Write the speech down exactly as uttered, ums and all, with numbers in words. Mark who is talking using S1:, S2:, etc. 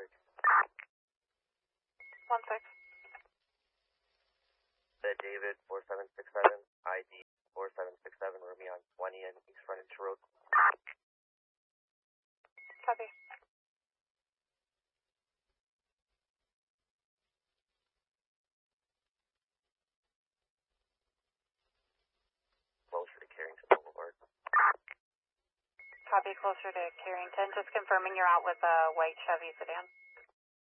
S1: traffic.
S2: One six.
S1: The David four seven six seven, I D four seven six seven, rooming on twenty and East Frontage Road.
S2: Copy.
S1: Closer to Carrington Boulevard.
S2: Copy, closer to Carrington. Just confirming you're out with a white Chevy sedan.